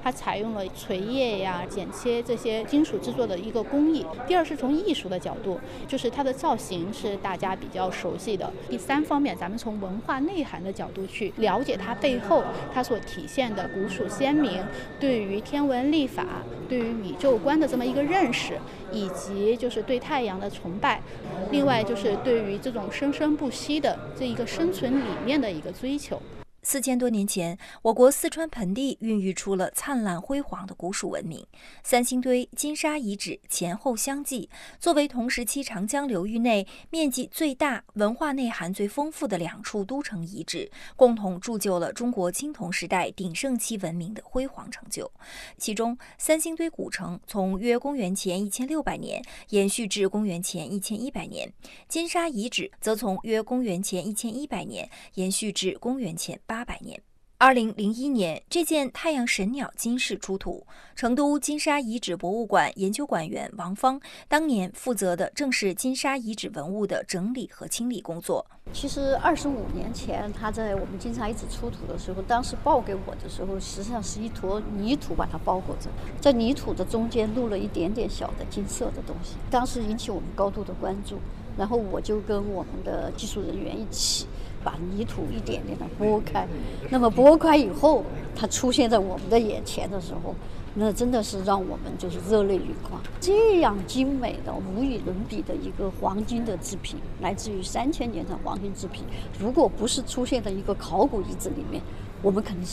它采用了锤叶呀、剪切这些金属制作的一个工艺。第二是从艺术的角度，就是它的造型是大家比较熟悉的。第三方面，咱们从文化内涵的角度去了解它背后它所体现的古蜀先民对于天文历法、对于宇宙观的这么一个认识，以及就是对太阳的崇拜，另外就是对于这种生生不息的这一个生存理念的一个追求。 4000多年前，我国四川盆地孕育出了灿烂辉煌的古蜀文明。三星堆、金沙遗址前后相继，作为同时期长江流域内面积最大、文化内涵最丰富的两处都城遗址，共同铸就了中国青铜时代鼎盛期文明的辉煌成就。其中，三星堆古城从约公元前1600年延续至公元前1100年，金沙遗址则从约公元前1100年延续至公元前800年。2001年，这件太阳神鸟金饰出土。成都金沙遗址博物馆研究馆员王芳当年负责的正是金沙遗址文物的整理和清理工作。 其实25年前，他在我们金沙遗址出土的时候，当时报给我的时候，实际上是一坨泥土把它包裹着，在泥土的中间露了一点点小的金色的东西，当时引起我们高度的关注。然后我就跟我们的技术人员一起把泥土一点点的拨开，那么拨开以后，它出现在我们的眼前的时候，那真的是让我们就是热泪盈眶。这样精美的无与伦比的一个黄金的制品，来自于3000年的黄金制品，如果不是出现在一个考古遗址里面，我们肯定是